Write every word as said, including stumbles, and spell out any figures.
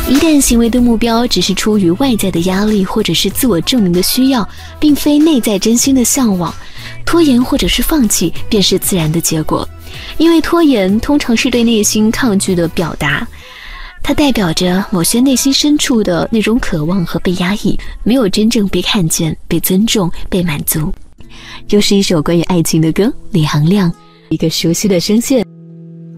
一旦行为的目标只是出于外在的压力或者是自我证明的需要，并非内在真心的向往，拖延或者是放弃便是自然的结果。因为拖延通常是对内心抗拒的表达，它代表着某些内心深处的那种渴望和被压抑，没有真正被看见、被尊重、被满足。又是一首关于爱情的歌，李行亮，一个熟悉的声线。